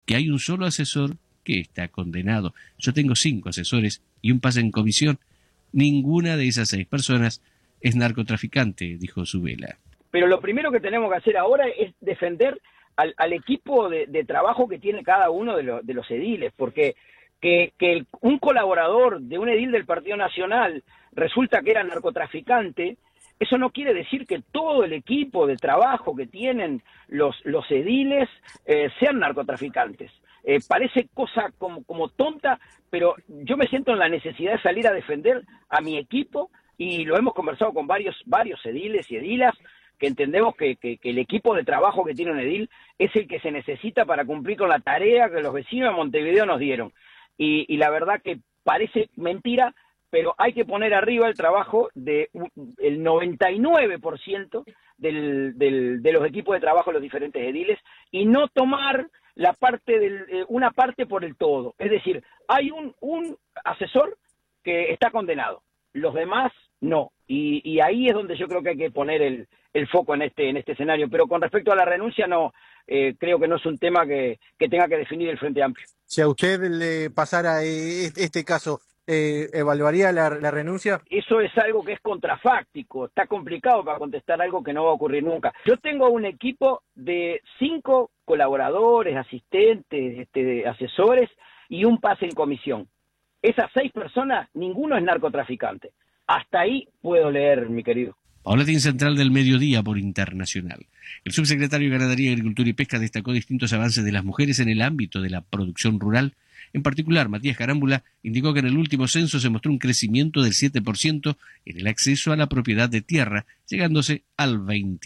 que hay un solo asesor que está condenado. Yo tengo 5 asesores y un pase en comisión. Ninguna de esas 6 personas es narcotraficante, dijo Zubela. Pero lo primero que tenemos que hacer ahora es defender al equipo de trabajo que tiene cada uno de los ediles, porque un colaborador de un edil del Partido Nacional resulta que era narcotraficante, eso no quiere decir que todo el equipo de trabajo que tienen los ediles sean narcotraficantes. Parece cosa como tonta, pero yo me siento en la necesidad de salir a defender a mi equipo, y lo hemos conversado con varios ediles y edilas, que entendemos que el equipo de trabajo que tiene un edil es el que se necesita para cumplir con la tarea que los vecinos de Montevideo nos dieron. Y la verdad que parece mentira, pero hay que poner arriba el trabajo del 99% de los equipos de trabajo de los diferentes ediles, y no tomar la parte una parte por el todo. Es decir, hay un asesor que está condenado, los demás no. Y ahí es donde yo creo que hay que poner el foco en este escenario. Pero con respecto a la renuncia, no, creo que no es un tema que tenga que definir el Frente Amplio. Si a usted le pasara este caso, ¿evaluaría la renuncia? Eso es algo que es contrafáctico, está complicado para contestar algo que no va a ocurrir nunca. Yo tengo un equipo de 5 colaboradores, asistentes, asesores y un pase en comisión. Esas 6 personas, ninguno es narcotraficante. Hasta ahí puedo leer, mi querido. Boletín Central del Mediodía por Internacional. El subsecretario de Ganadería, Agricultura y Pesca destacó distintos avances de las mujeres en el ámbito de la producción rural. En particular, Matías Carámbula indicó que en el último censo se mostró un crecimiento del 7% en el acceso a la propiedad de tierra, llegándose al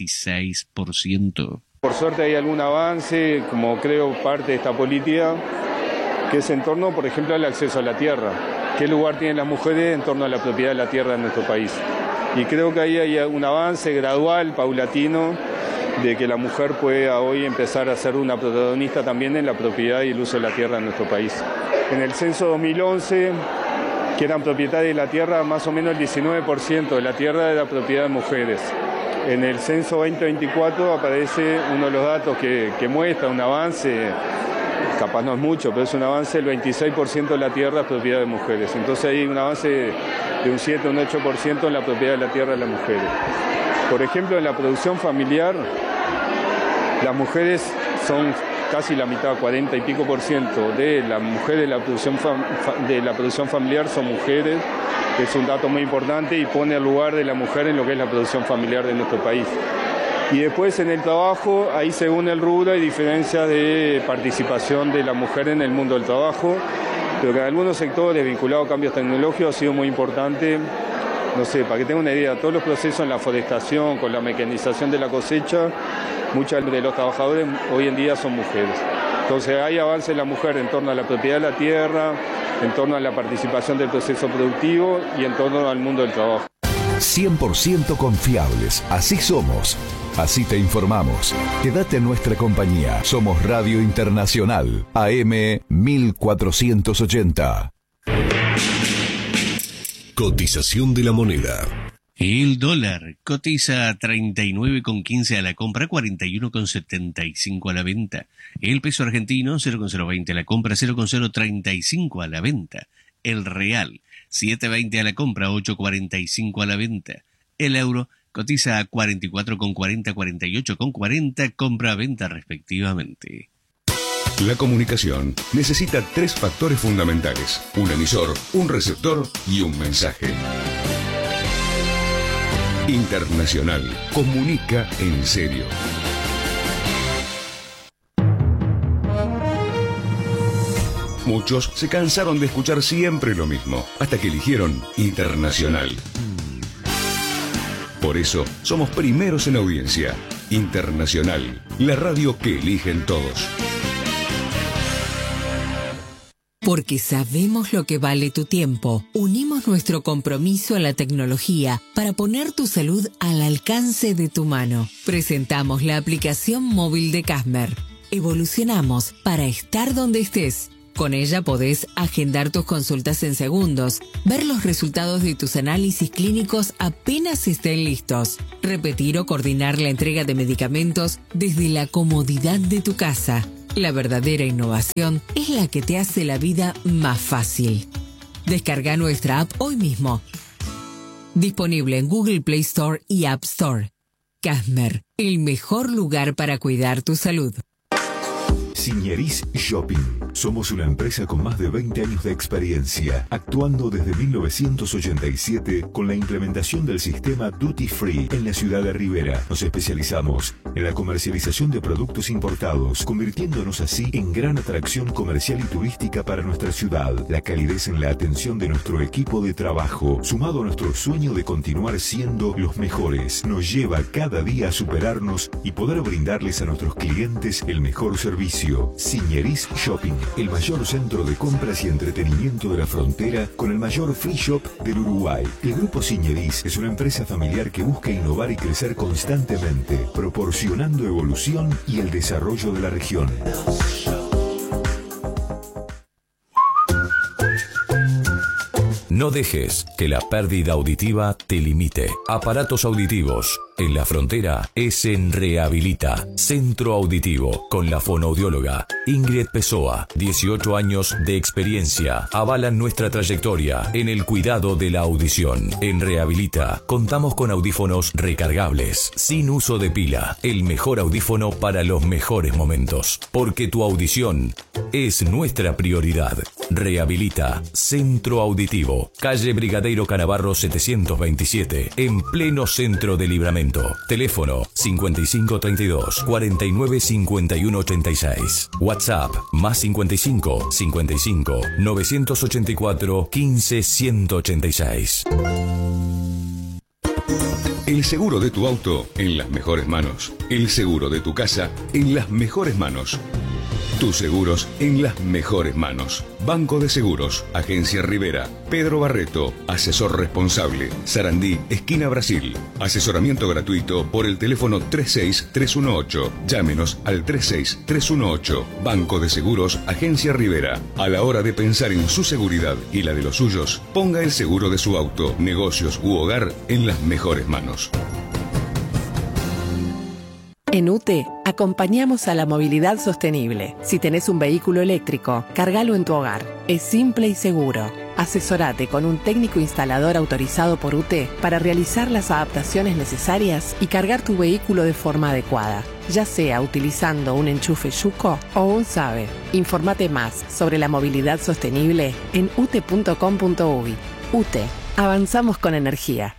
26%. Por suerte hay algún avance, como creo parte de esta política, que es en torno, por ejemplo, al acceso a la tierra. ¿Qué lugar tienen las mujeres en torno a la propiedad de la tierra en nuestro país? Y creo que ahí hay un avance gradual, paulatino, de que la mujer pueda hoy empezar a ser una protagonista también en la propiedad y el uso de la tierra en nuestro país. En el censo 2011, que eran propietarias de la tierra, más o menos el 19% de la tierra era propiedad de mujeres. En el censo 2024 aparece uno de los datos que muestra un avance, capaz no es mucho, pero es un avance, el 26% de la tierra es propiedad de mujeres. Entonces hay un avance de un 7, un 8% en la propiedad de la tierra de las mujeres. Por ejemplo, en la producción familiar, las mujeres son casi la mitad, 40 y pico % de las mujeres de la producción familiar son mujeres. Es un dato muy importante y pone al lugar de la mujer en lo que es la producción familiar de nuestro país. Y después en el trabajo, ahí según el rubro hay diferencias de participación de la mujer en el mundo del trabajo, pero que en algunos sectores vinculados a cambios tecnológicos ha sido muy importante. No sé, para que tengan una idea, todos los procesos en la forestación, con la mecanización de la cosecha, muchos de los trabajadores hoy en día son mujeres. Entonces hay avance en la mujer en torno a la propiedad de la tierra, en torno a la participación del proceso productivo y en torno al mundo del trabajo. 100% confiables, así somos. Así te informamos. Quédate en nuestra compañía. Somos Radio Internacional, AM 1480. Cotización de la moneda. El dólar cotiza a 39,15 a la compra, 41,75 a la venta. El peso argentino 0,020 a la compra, 0,035 a la venta. El real 7,20 a la compra, 8,45 a la venta. El euro cotiza a 44,40, 48,40, compra-venta respectivamente. La comunicación necesita 3 factores fundamentales: un emisor, un receptor y un mensaje. Internacional comunica en serio. Muchos se cansaron de escuchar siempre lo mismo, hasta que eligieron Internacional. Por eso, somos primeros en audiencia. Internacional, la radio que eligen todos. Porque sabemos lo que vale tu tiempo, unimos nuestro compromiso a la tecnología para poner tu salud al alcance de tu mano. Presentamos la aplicación móvil de Casmer. Evolucionamos para estar donde estés. Con ella podés agendar tus consultas en segundos, ver los resultados de tus análisis clínicos apenas estén listos, repetir o coordinar la entrega de medicamentos desde la comodidad de tu casa. La verdadera innovación es la que te hace la vida más fácil. Descarga nuestra app hoy mismo. Disponible en Google Play Store y App Store. Casmer, el mejor lugar para cuidar tu salud. Signeris Shopping. Somos una empresa con más de 20 años de experiencia, actuando desde 1987 con la implementación del sistema Duty Free en la ciudad de Rivera. Nos especializamos en la comercialización de productos importados, convirtiéndonos así en gran atracción comercial y turística para nuestra ciudad. La calidez en la atención de nuestro equipo de trabajo, sumado a nuestro sueño de continuar siendo los mejores, nos lleva cada día a superarnos y poder brindarles a nuestros clientes el mejor servicio. Signeris Shopping, el mayor centro de compras y entretenimiento de la frontera, con el mayor free shop del Uruguay. El Grupo Signeris es una empresa familiar que busca innovar y crecer constantemente, proporcionando evolución y el desarrollo de la región. No dejes que la pérdida auditiva te limite. Aparatos auditivos en la frontera es en Rehabilita, Centro Auditivo, con la fonoaudióloga Ingrid Pessoa. 18 años de experiencia avalan nuestra trayectoria en el cuidado de la audición. En Rehabilita contamos con audífonos recargables, sin uso de pila. El mejor audífono para los mejores momentos. Porque tu audición es nuestra prioridad. Rehabilita, Centro Auditivo, calle Brigadeiro Canavarro 727, en pleno centro de Libramento. Teléfono 5532 49 51 86. WhatsApp más 55 55 984 15 186. El seguro de tu auto en las mejores manos. El seguro de tu casa en las mejores manos. Tus seguros en las mejores manos. Banco de Seguros, Agencia Rivera, Pedro Barreto, asesor responsable, Sarandí, esquina Brasil. Asesoramiento gratuito por el teléfono 36318. Llámenos al 36318. Banco de Seguros, Agencia Rivera. A la hora de pensar en su seguridad y la de los suyos, ponga el seguro de su auto, negocios u hogar en las mejores manos. En UTE, acompañamos a la movilidad sostenible. Si tenés un vehículo eléctrico, cargalo en tu hogar. Es simple y seguro. Asesorate con un técnico instalador autorizado por UTE para realizar las adaptaciones necesarias y cargar tu vehículo de forma adecuada, ya sea utilizando un enchufe Yuko o un SABE. Informate más sobre la movilidad sostenible en ute.com.uy. UTE, avanzamos con energía.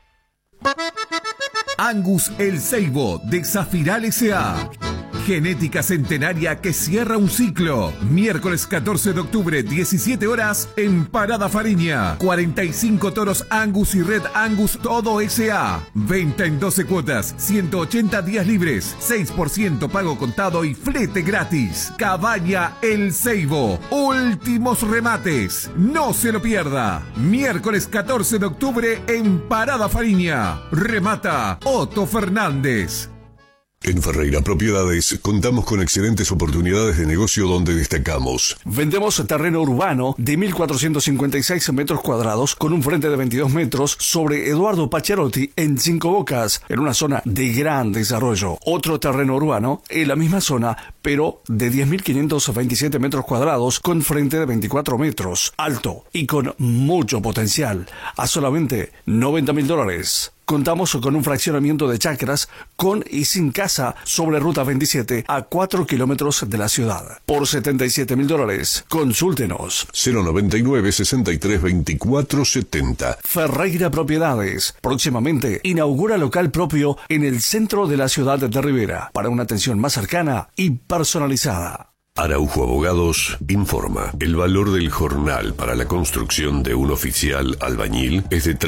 Angus El Ceibo de Zafiral S.A. Genética centenaria que cierra un ciclo. Miércoles 14 de octubre, 17 horas, en Parada Fariña. 45 toros Angus y Red Angus, todo S.A. Venta en 12 cuotas, 180 días libres, 6% pago contado y flete gratis. Cabaña El Ceibo. Últimos remates. No se lo pierda. Miércoles 14 de octubre, en Parada Fariña. Remata Otto Fernández. En Ferreira Propiedades contamos con excelentes oportunidades de negocio donde destacamos. Vendemos terreno urbano de 1.456 metros cuadrados con un frente de 22 metros sobre Eduardo Pacharotti en Cinco Bocas, en una zona de gran desarrollo. Otro terreno urbano en la misma zona, pero de 10.527 metros cuadrados con frente de 24 metros, alto y con mucho potencial, a solamente $90.000. Contamos con un fraccionamiento de chacras con y sin casa sobre Ruta 27 a 4 kilómetros de la ciudad. Por $77.000. Consúltenos. 099 63 24 70. Ferreira Propiedades. Próximamente inaugura local propio en el centro de la ciudad de Rivera para una atención más cercana y personalizada. Araujo Abogados informa. El valor del jornal para la construcción de un oficial albañil es de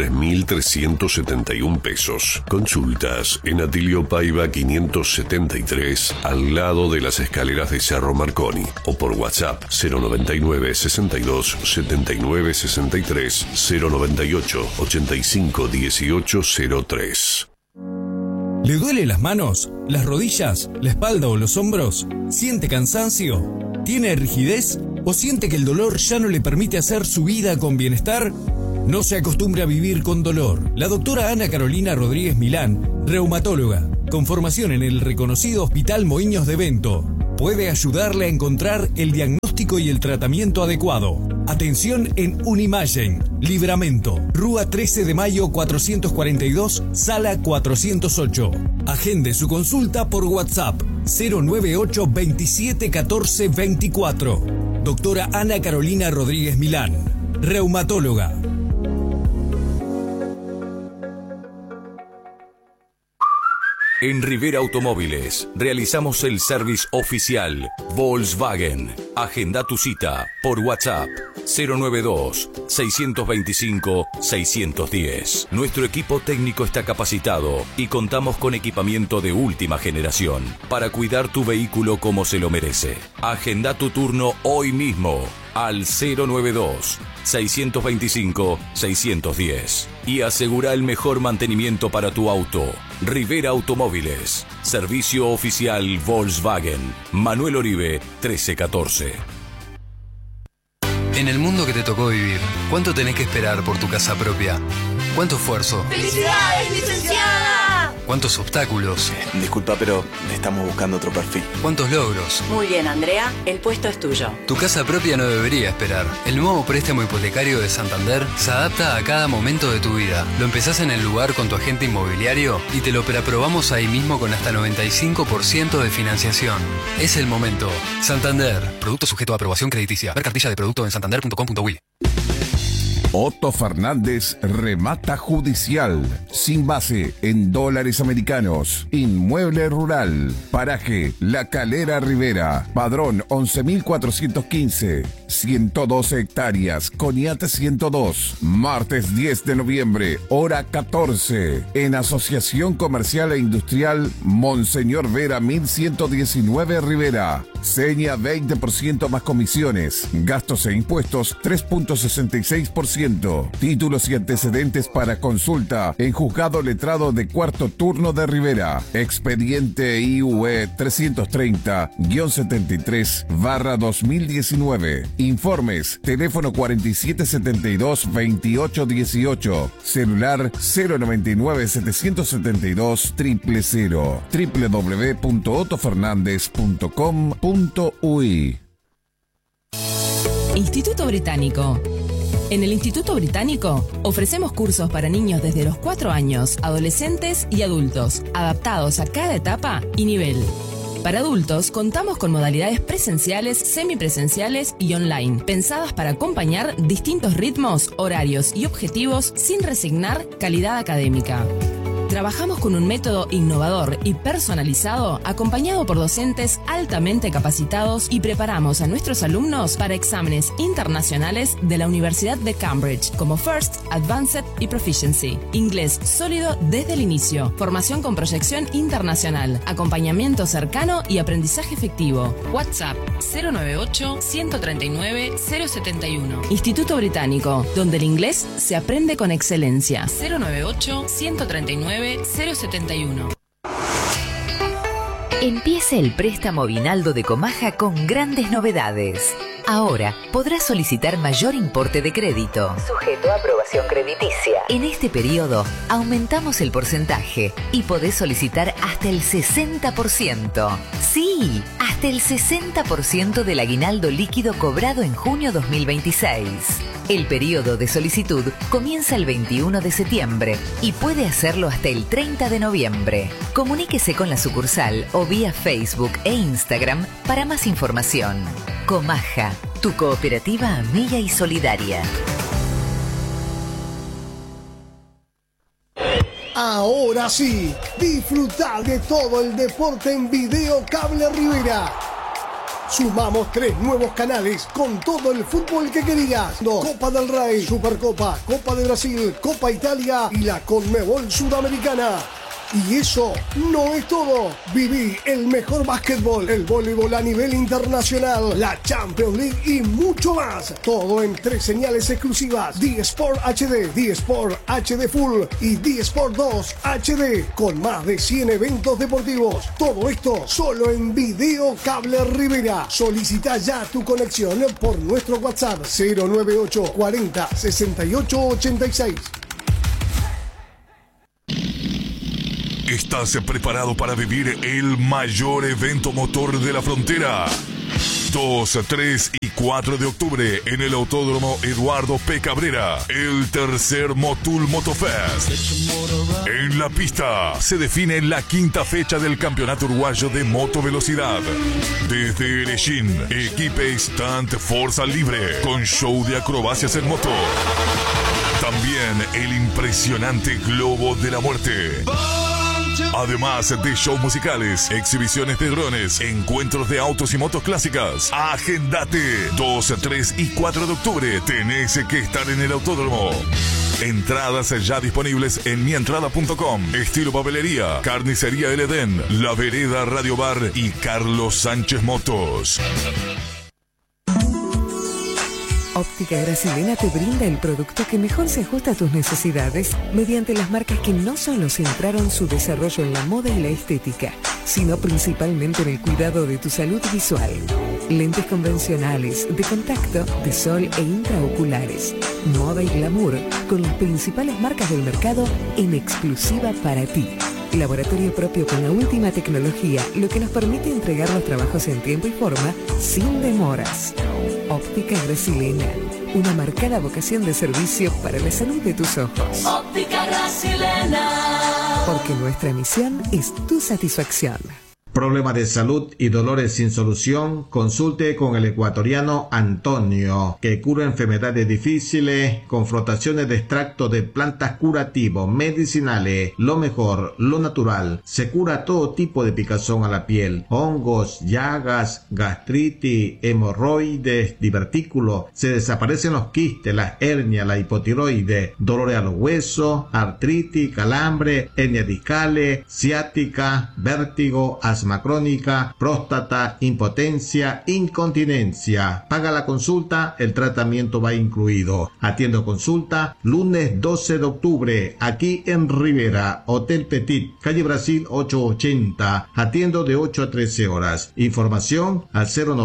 3.371 pesos. Consultas en Atilio Paiva 573, al lado de las escaleras de Cerro Marconi, o por WhatsApp 099 62 79 63 098 85 18 03. ¿Le duele las manos, las rodillas, la espalda o los hombros? ¿Siente cansancio? ¿Tiene rigidez? ¿O siente que el dolor ya no le permite hacer su vida con bienestar? No se acostumbre a vivir con dolor. La doctora Ana Carolina Rodríguez Milán, reumatóloga, con formación en el reconocido Hospital Moinhos de Bento. puede ayudarle a encontrar el diagnóstico y el tratamiento adecuado. Atención en Unimagen, Libramento, Rúa 13 de Mayo 442, Sala 408. Agende su consulta por WhatsApp 098 27 14 24. Doctora Ana Carolina Rodríguez Milán, reumatóloga. En Rivera Automóviles realizamos el service oficial Volkswagen. Agenda tu cita por WhatsApp 092-625-610. Nuestro equipo técnico está capacitado y contamos con equipamiento de última generación para cuidar tu vehículo como se lo merece. Agenda tu turno hoy mismo al 092-625-610 y asegura el mejor mantenimiento para tu auto. Rivera Automóviles, servicio oficial Volkswagen. Manuel Oribe, 1314. En el mundo que te tocó vivir, ¿cuánto tenés que esperar por tu casa propia? ¿Cuánto esfuerzo? ¡Felicidades, licenciada! ¿Cuántos obstáculos? Disculpa, pero estamos buscando otro perfil. ¿Cuántos logros? Muy bien, Andrea, el puesto es tuyo. Tu casa propia no debería esperar. El nuevo préstamo hipotecario de Santander se adapta a cada momento de tu vida. Lo empezás en el lugar con tu agente inmobiliario y te lo preaprobamos ahí mismo con hasta 95% de financiación. Es el momento. Santander. Producto sujeto a aprobación crediticia. Ver cartilla de producto en santander.com.uy. Otto Fernández Remata Judicial, sin base, en dólares americanos. Inmueble rural, paraje La Calera Rivera, padrón 11.415, 112 hectáreas, Coniate 102. Martes 10 de noviembre, hora 14, en Asociación Comercial e Industrial Monseñor Vera 1119 Rivera. Seña 20% más comisiones, gastos e impuestos 3.66%. Títulos y antecedentes para consulta en Juzgado Letrado de Cuarto Turno de Rivera. Expediente IUE 330-73/2019. Informes, teléfono 4772-2818, celular 099-772-000, www.otofernandez.com.uy. Instituto Británico. En el Instituto Británico ofrecemos cursos para niños desde los 4 años, adolescentes y adultos, adaptados a cada etapa y nivel. Para adultos contamos con modalidades presenciales, semipresenciales y online, pensadas para acompañar distintos ritmos, horarios y objetivos sin resignar calidad académica. Trabajamos con un método innovador y personalizado, acompañado por docentes altamente capacitados, y preparamos a nuestros alumnos para exámenes internacionales de la Universidad de Cambridge, como First, Advanced y Proficiency. Inglés sólido desde el inicio, formación con proyección internacional, acompañamiento cercano y aprendizaje efectivo. WhatsApp 098-139-071. Instituto Británico, donde el inglés se aprende con excelencia. 098-139-071. Empieza el préstamo Vinaldo de Comaja con grandes novedades. Ahora podrás solicitar mayor importe de crédito, sujeto a aprobación crediticia. En este periodo aumentamos el porcentaje y podés solicitar hasta el 60%. Sí, hasta el 60% del aguinaldo líquido cobrado en junio 2026. El periodo de solicitud comienza el 21 de septiembre y puede hacerlo hasta el 30 de noviembre. Comuníquese con la sucursal o vía Facebook e Instagram para más información. Comaja, tu cooperativa amiga y solidaria. Ahora sí, disfrutar de todo el deporte en Video Cable Rivera. Sumamos 3 nuevos canales con todo el fútbol que querías. Copa del Rey, Supercopa, Copa de Brasil, Copa Italia y la Conmebol Sudamericana. Y eso no es todo. Viví el mejor básquetbol, el voleibol a nivel internacional, la Champions League y mucho más. Todo en 3 señales exclusivas: D-Sport HD, D-Sport HD Full y D-Sport 2 HD, con más de 100 eventos deportivos. Todo esto solo en Video Cable Rivera. Solicita ya tu conexión por nuestro WhatsApp 098 40 68 86. ¿Estás preparado para vivir el mayor evento motor de la frontera? 2, 3 y 4 de octubre en el Autódromo Eduardo P. Cabrera, el tercer Motul Motofest. En la pista se define la quinta fecha del Campeonato Uruguayo de Motovelocidad. Desde Erechín, equipe Stunt Fuerza Libre, con show de acrobacias en moto. También el impresionante Globo de la Muerte. Además de shows musicales, exhibiciones de drones, encuentros de autos y motos clásicas. Agendate. 2, 3 y 4 de octubre. Tenés que estar en el autódromo. Entradas ya disponibles en mientrada.com. Estilo Papelería, Carnicería El Edén, La Vereda Radio Bar y Carlos Sánchez Motos. Óptica Gracilena te brinda el producto que mejor se ajusta a tus necesidades mediante las marcas que no solo centraron su desarrollo en la moda y la estética, sino principalmente en el cuidado de tu salud visual. Lentes convencionales, de contacto, de sol e intraoculares. Moda y glamour con las principales marcas del mercado en exclusiva para ti. Laboratorio propio con la última tecnología, lo que nos permite entregar los trabajos en tiempo y forma sin demoras. Óptica Gracilena, una marcada vocación de servicio para la salud de tus ojos. Óptica Gracilena. Porque nuestra misión es tu satisfacción. Problema de salud y dolores sin solución, consulte con el ecuatoriano Antonio, que cura enfermedades difíciles con frotaciones de extracto de plantas curativos, medicinales, lo mejor, lo natural. Se cura todo tipo de picazón a la piel, hongos, llagas, gastritis, hemorroides, divertículos. Se desaparecen los quistes, las hernias, la hipotiroides, dolores a los huesos, artritis, calambre, hernias discales, ciática, vértigo, asma crónica, próstata, impotencia, incontinencia. Paga la consulta, el tratamiento va incluido. Atiendo consulta lunes 12 de octubre, aquí en Rivera, Hotel Petit, calle Brasil 880. Atiendo de 8 a 13 horas. Información al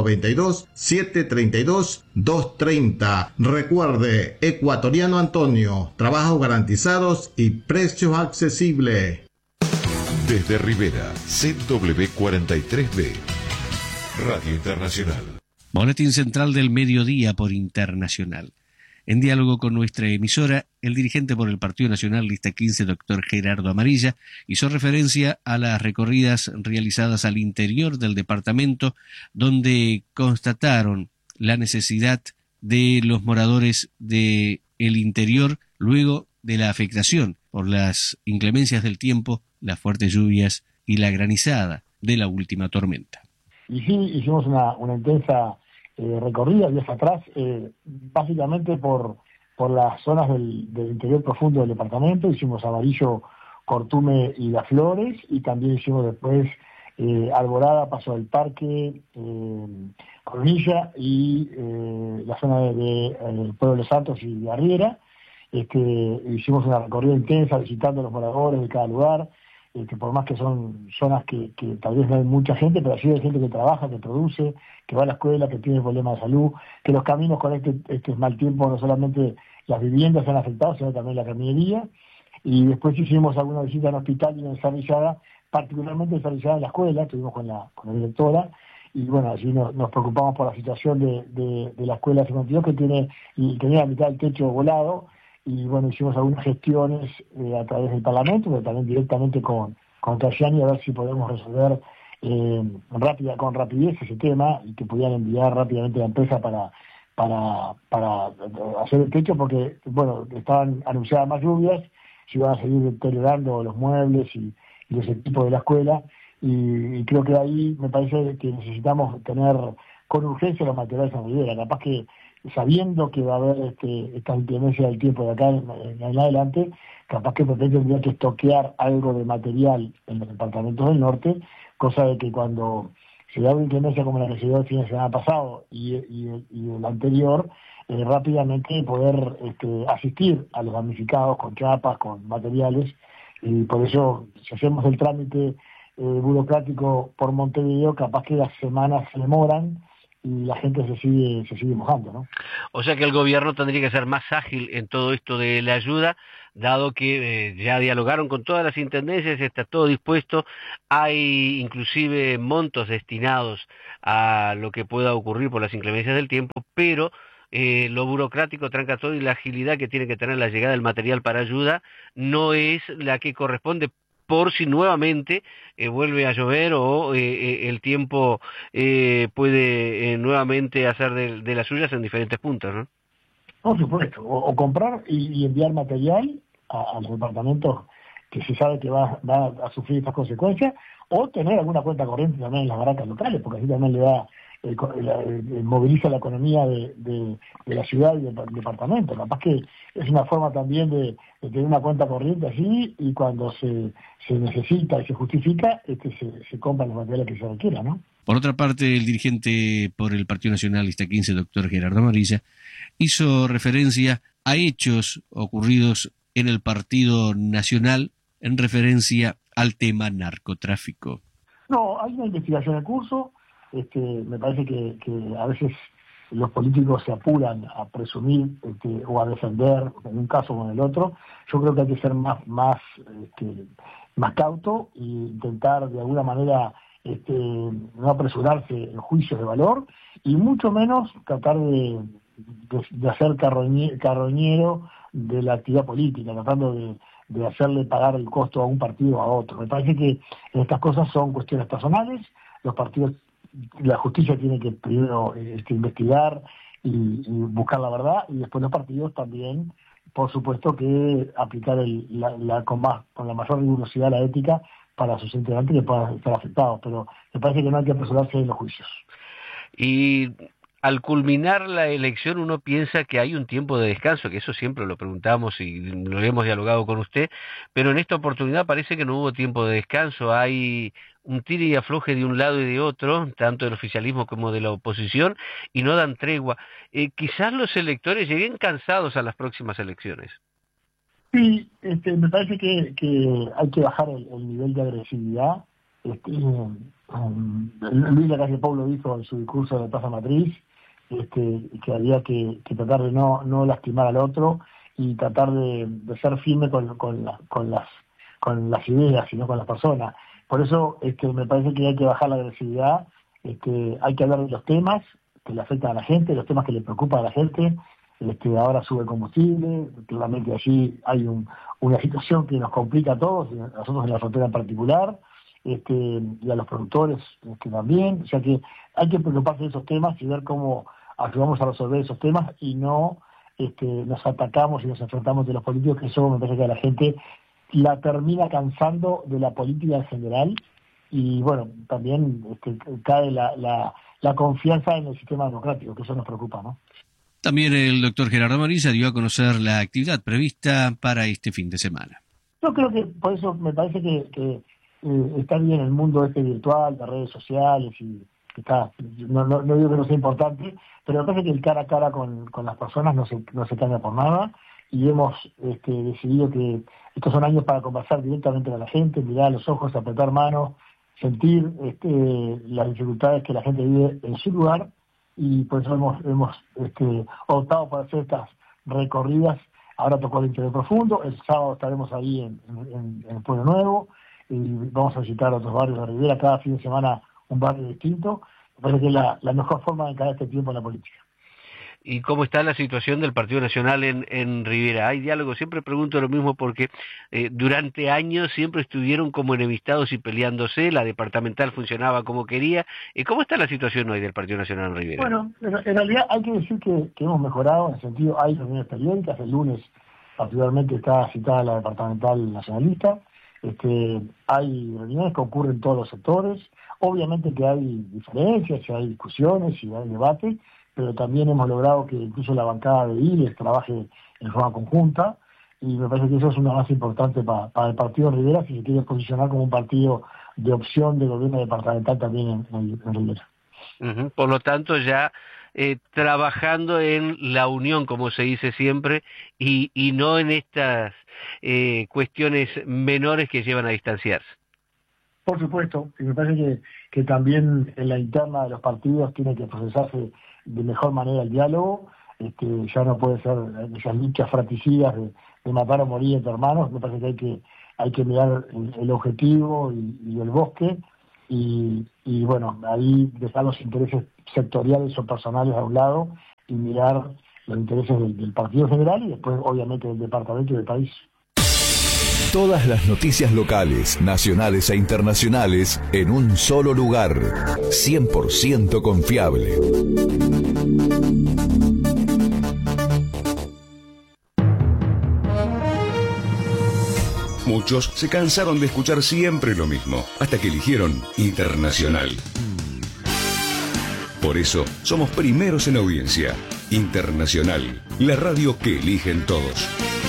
092-732-230. Recuerde, ecuatoriano Antonio, trabajos garantizados y precios accesibles. Desde Rivera, ZW43B, Radio Internacional. Boletín central del mediodía por Internacional. En diálogo con nuestra emisora, el dirigente por el Partido Nacional Lista 15, doctor Gerardo Amarilla, hizo referencia a las recorridas realizadas al interior del departamento, donde constataron la necesidad de los moradores del interior luego de la afectación por las inclemencias del tiempo, las fuertes lluvias y la granizada de la última tormenta. Y sí, hicimos una intensa recorrida días atrás, básicamente por las zonas del interior profundo del departamento. Hicimos Amarillo, Cortume y Las Flores, y también hicimos después Alborada, Paso del Parque, Coronilla y la zona de Pueblo de los Santos y de Arriera. Hicimos una recorrida intensa visitando a los moradores de cada lugar, por más que son zonas que tal vez no hay mucha gente, pero sí hay gente que trabaja, que produce, que va a la escuela, que tiene problemas de salud, que los caminos con este mal tiempo, no solamente las viviendas se han afectado, sino también la caminería. Y después hicimos alguna visita en hospital y en Sarrizada, particularmente en Sarrizada en la escuela, estuvimos con la directora, y bueno, así nos preocupamos por la situación de la escuela 52, que tenía la mitad del techo volado. Y bueno, hicimos algunas gestiones a través del Parlamento, pero también directamente con Cayani, a ver si podemos resolver con rapidez ese tema y que pudieran enviar rápidamente a la empresa para hacer el techo, porque bueno, estaban anunciadas más lluvias, se iban a seguir deteriorando los muebles y los equipos de la escuela, y creo que ahí me parece que necesitamos tener con urgencia los materiales en Rivera. Capaz que sabiendo que va a haber esta inclemencia del tiempo de acá en adelante, capaz que tendría que estoquear algo de material en los departamentos del norte, cosa de que cuando se da una inclemencia como la que se dio el fin de semana pasado y el anterior, rápidamente poder asistir a los damnificados con chapas, con materiales, y por eso si hacemos el trámite burocrático por Montevideo, capaz que las semanas se demoran, y la gente se sigue mojando, ¿no? O sea que el gobierno tendría que ser más ágil en todo esto de la ayuda, dado que ya dialogaron con todas las intendencias, está todo dispuesto, hay inclusive montos destinados a lo que pueda ocurrir por las inclemencias del tiempo, pero lo burocrático tranca todo y la agilidad que tiene que tener la llegada del material para ayuda no es la que corresponde por si nuevamente vuelve a llover o el tiempo puede nuevamente hacer de las suyas en diferentes puntos, ¿no? Por supuesto, o comprar y enviar material a los departamentos que se sabe que va a sufrir estas consecuencias, o tener alguna cuenta corriente también en las barracas locales, porque así también le da moviliza la economía de la ciudad y del departamento. Capaz que es una forma también de tener una cuenta corriente así, y cuando se necesita y se justifica, se compran los materiales que se requieran, ¿no? Por otra parte, el dirigente por el Partido Nacional, lista 15, doctor Gerardo Amarilla, hizo referencia a hechos ocurridos en el Partido Nacional en referencia al tema narcotráfico. No, hay una investigación en curso. Me parece que a veces los políticos se apuran a presumir o a defender en un caso o en el otro. Yo creo que hay que ser más cauto e intentar de alguna manera no apresurarse en juicios de valor, y mucho menos tratar de hacer carroñero de la actividad política, tratando de hacerle pagar el costo a un partido o a otro. Me parece que estas cosas son cuestiones personales. Los partidos, la justicia tiene que primero investigar y buscar la verdad, y después los partidos también, por supuesto, que aplicar con la mayor rigurosidad la ética para sus integrantes que puedan estar afectados, pero me parece que no hay que apresurarse en los juicios. Y al culminar la elección uno piensa que hay un tiempo de descanso, que eso siempre lo preguntamos y lo hemos dialogado con usted, pero en esta oportunidad parece que no hubo tiempo de descanso, hay un tire y afloje de un lado y de otro, tanto del oficialismo como de la oposición, y no dan tregua. Quizás los electores lleguen cansados a las próximas elecciones. Sí, me parece que hay que bajar el nivel de agresividad. Luis Lacalle Pou lo dijo en su discurso de Plaza Matriz, que había que tratar de no lastimar al otro y tratar de ser firme con las ideas y no con las personas. Por eso me parece que hay que bajar la agresividad, hay que hablar de los temas que le afectan a la gente, los temas que le preocupan a la gente. Ahora sube el combustible, claramente allí hay una situación que nos complica a todos, a nosotros en la frontera en particular, y a los productores también. O sea que hay que preocuparse de esos temas y ver cómo ayudamos a resolver esos temas, y no nos atacamos y nos enfrentamos de los políticos, que eso me parece que a la gente la termina cansando de la política en general, y bueno, también cae la confianza en el sistema democrático, que eso nos preocupa, ¿no? También el doctor Gerardo Amarilla dio a conocer la actividad prevista para este fin de semana. Yo creo que por eso me parece que está bien el mundo virtual, de redes sociales, y no digo que no sea importante, pero me parece que el cara a cara con las personas no se cambia por nada, y hemos decidido que estos son años para conversar directamente con la gente, mirar a los ojos, apretar manos, sentir las dificultades que la gente vive en su lugar, y por eso hemos optado por hacer estas recorridas. Ahora tocó el interior profundo, el sábado estaremos ahí en el Pueblo Nuevo, y vamos a visitar otros barrios de Rivera, cada fin de semana un barrio distinto. Me parece que es la mejor forma de encarar este tiempo en la política. ¿Y cómo está la situación del Partido Nacional en Rivera? ¿Hay diálogo? Siempre pregunto lo mismo porque durante años siempre estuvieron como enemistados y peleándose, la departamental funcionaba como quería. ¿Cómo está la situación hoy del Partido Nacional en Rivera? Bueno, en realidad hay que decir que hemos mejorado, en el sentido, hay reuniones periódicas. El lunes particularmente está citada la departamental nacionalista. Hay reuniones que ocurren en todos los sectores. Obviamente que hay diferencias, y hay discusiones y hay debate, pero también hemos logrado que incluso la bancada de ILES trabaje en forma conjunta, y me parece que eso es una base importante para el partido de Rivera, si se quiere posicionar como un partido de opción de gobierno departamental también en Rivera. Uh-huh. Por lo tanto, ya trabajando en la unión, como se dice siempre, y no en estas cuestiones menores que llevan a distanciarse. Por supuesto, y me parece que también en la interna de los partidos tiene que procesarse de mejor manera el diálogo. Ya no puede ser esas luchas fratricidas de matar o morir entre hermanos. Me parece que hay que mirar el objetivo y el bosque y bueno, ahí dejar los intereses sectoriales o personales a un lado y mirar los intereses del partido general y después obviamente del departamento y del país. Todas las noticias locales, nacionales e internacionales en un solo lugar. 100% confiable. Muchos se cansaron de escuchar siempre lo mismo, hasta que eligieron Internacional. Por eso, somos primeros en audiencia. Internacional, la radio que eligen todos.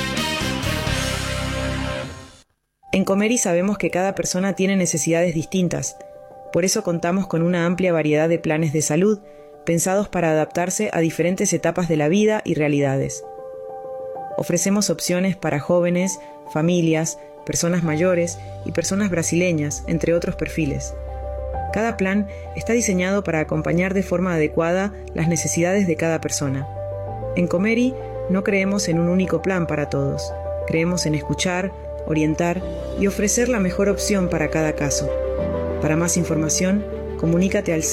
En Comeri sabemos que cada persona tiene necesidades distintas. Por eso contamos con una amplia variedad de planes de salud, pensados para adaptarse a diferentes etapas de la vida y realidades. Ofrecemos opciones para jóvenes, familias, personas mayores y personas brasileñas, entre otros perfiles. Cada plan está diseñado para acompañar de forma adecuada las necesidades de cada persona. En Comeri no creemos en un único plan para todos. Creemos en escuchar, orientar y ofrecer la mejor opción para cada caso. Para más información, comunícate al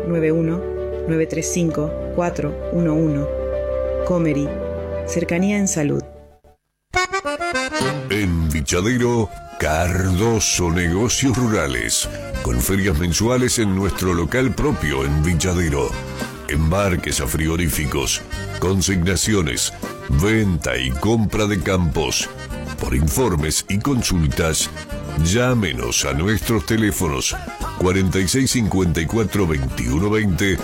091-935-411. Comeri, cercanía en salud. En Vichadero, Cardoso Negocios Rurales, con ferias mensuales en nuestro local propio en Vichadero. Embarques a frigoríficos, consignaciones, venta y compra de campos. Por informes y consultas, llámenos a nuestros teléfonos 4654-2120,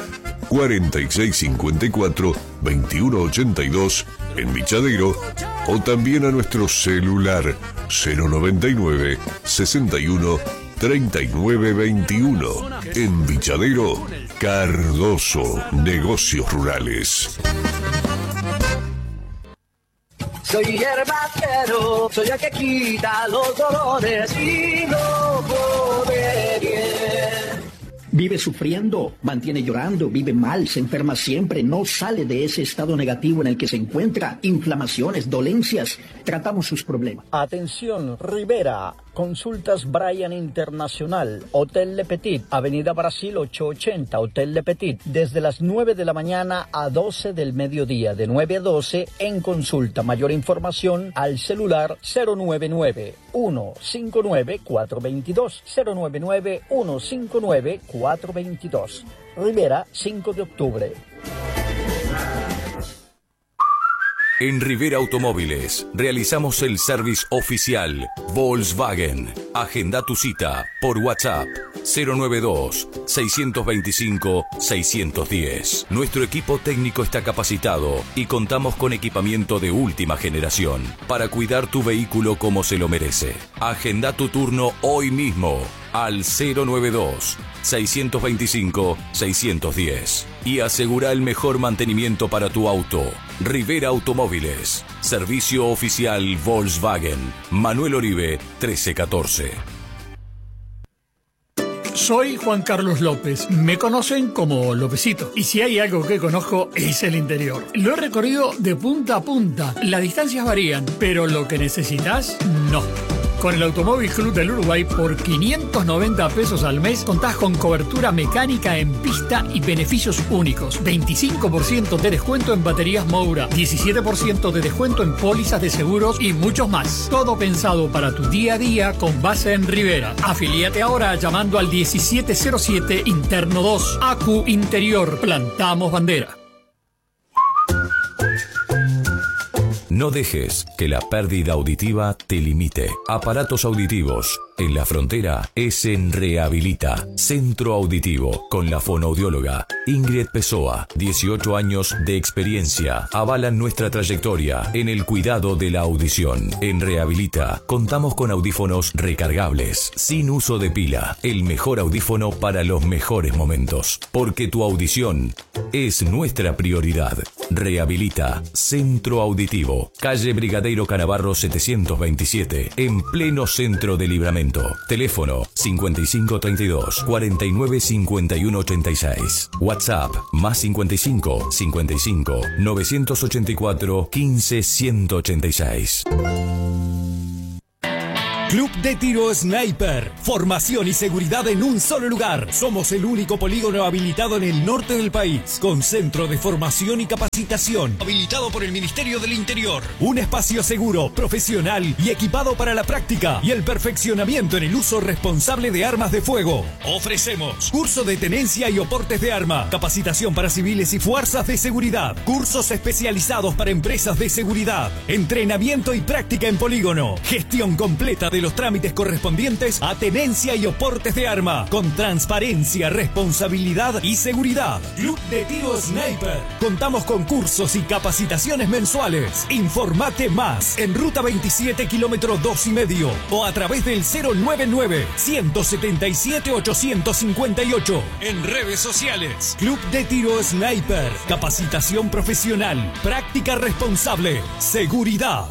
4654-2182 en Vichadero o también a nuestro celular 099 61 39 21. En Vichadero, Cardoso Negocios Rurales. Soy hierbacero, soy el que quita los dolores y no pone bien. Vive sufriendo, mantiene llorando, vive mal, se enferma siempre, no sale de ese estado negativo en el que se encuentra, inflamaciones, dolencias. Tratamos sus problemas. Atención, Rivera, Consultas Brian Internacional, Hotel Le Petit, Avenida Brasil 880, Hotel Le Petit, desde las 9 de la mañana a 12 del mediodía, de 9 a 12 en consulta. Mayor información al celular 099-159-422, 099-159-422. Rivera, 5 de octubre. En Rivera Automóviles realizamos el service oficial Volkswagen. Agenda tu cita por WhatsApp 092-625-610. Nuestro equipo técnico está capacitado y contamos con equipamiento de última generación para cuidar tu vehículo como se lo merece. Agenda tu turno hoy mismo al 092-625-610 y asegura el mejor mantenimiento para tu auto. Rivera Automóviles, servicio oficial Volkswagen, Manuel Oribe 1314. Soy Juan Carlos López, me conocen como Lópezito, y si hay algo que conozco es el interior. Lo he recorrido de punta a punta, las distancias varían, pero lo que necesitas, no. Con el Automóvil Club del Uruguay, por 590 pesos al mes, contás con cobertura mecánica en pista y beneficios únicos. 25% de descuento en baterías Moura, 17% de descuento en pólizas de seguros y muchos más. Todo pensado para tu día a día con base en Rivera. Afilíate ahora llamando al 1707 Interno 2. ACU Interior. Plantamos bandera. No dejes que la pérdida auditiva te limite. Aparatos auditivos. En la frontera es en Rehabilita. Centro Auditivo. Con la fonoaudióloga Ingrid Pessoa. 18 años de experiencia. Avalan nuestra trayectoria en el cuidado de la audición. En Rehabilita contamos con audífonos recargables, sin uso de pila. El mejor audífono para los mejores momentos. Porque tu audición es nuestra prioridad. Rehabilita. Centro Auditivo. Calle Brigadeiro Canavarro 727. En pleno centro de Libramento. departamento. Teléfono 5532 49 51 86. WhatsApp +55 55 984 15 186. Club de Tiro Sniper. Formación y seguridad en un solo lugar. Somos el único polígono habilitado en el norte del país, con centro de formación y capacitación, habilitado por el Ministerio del Interior. Un espacio seguro, profesional y equipado para la práctica y el perfeccionamiento en el uso responsable de armas de fuego. Ofrecemos curso de tenencia y oportes de arma, capacitación para civiles y fuerzas de seguridad, cursos especializados para empresas de seguridad, entrenamiento y práctica en polígono, gestión completa de los trámites correspondientes a tenencia y oportes de arma, con transparencia, responsabilidad y seguridad. Club de Tiro Sniper. Contamos con cursos y capacitaciones mensuales. Informate más en Ruta 27, kilómetro 2,5 o a través del 099-177-858. En redes sociales. Club de Tiro Sniper. Capacitación profesional, práctica responsable, seguridad.